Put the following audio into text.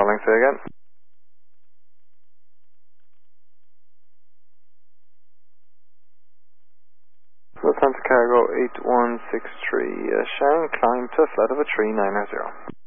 calling, say again. Lufthansa Cargo 8163, Shang, climb to flight of a 3990.